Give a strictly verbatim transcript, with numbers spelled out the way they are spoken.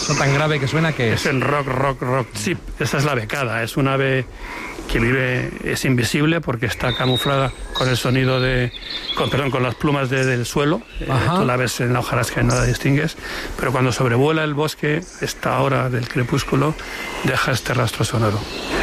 Eso tan grave que suena que es... Es el rock, rock, rock chip. Esa es la becada. Es un ave que vive, es invisible porque está camuflada con el sonido de, con, perdón, con las plumas de, del suelo. Eh, tú la ves en la hojarasca y no la distingues, pero cuando sobrevuela el bosque, esta hora del crepúsculo, deja este rastro sonoro.